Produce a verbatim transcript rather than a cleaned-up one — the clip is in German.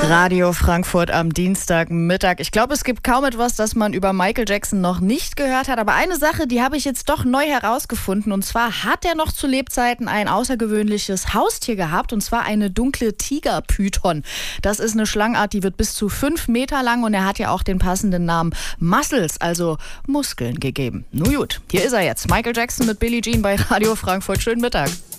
Radio Frankfurt am Dienstagmittag. Ich glaube, es gibt kaum etwas, das man über Michael Jackson noch nicht gehört hat. Aber eine Sache, die habe ich jetzt doch neu herausgefunden. Und zwar hat er noch zu Lebzeiten ein außergewöhnliches Haustier gehabt. Und zwar eine dunkle Tigerpython. Das ist eine Schlangenart, die wird bis zu fünf Meter lang. Und er hat ja auch den passenden Namen Muscles, also Muskeln, gegeben. Nun gut, hier ist er jetzt. Michael Jackson mit Billie Jean bei Radio Frankfurt. Schönen Mittag.